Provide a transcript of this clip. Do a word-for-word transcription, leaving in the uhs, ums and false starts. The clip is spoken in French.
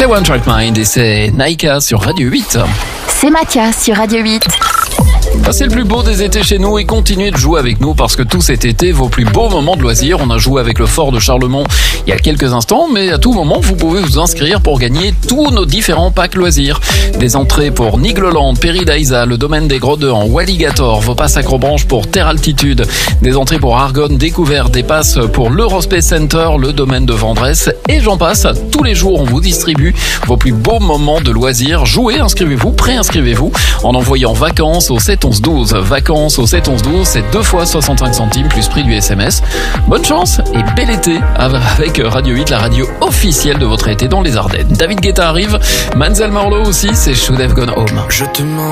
C'est One Track Mind et c'est Naika sur Radio huit. C'est Mathia sur Radio huit. Passez le plus beau des étés chez nous et continuez de jouer avec nous parce que tout cet été, vos plus beaux moments de loisirs. On a joué avec le Fort de Charlemont il y a quelques instants, mais à tout moment, vous pouvez vous inscrire pour gagner tous nos différents packs loisirs. Des entrées pour Nigloland, Peridaisa, le domaine des Gros-de-Han, Walligator, vos passes accrobranche pour Terre Altitude, des entrées pour Argonne Découverte, des passes pour l'Eurospace Center, le domaine de Vendresse, et j'en passe. Tous les jours, on vous distribue vos plus beaux moments de loisirs. Jouez, inscrivez-vous, préinscrivez-vous en envoyant vacances au sept onze douze. Vacances au sept onze douze, c'est deux fois soixante-cinq centimes plus prix du S M S. Bonne chance et bel été avec Radio huit, la radio officielle de votre été dans les Ardennes. David Guetta arrive, Manzel Marlowe aussi, c'est Should Have Gone Home. Je te mens.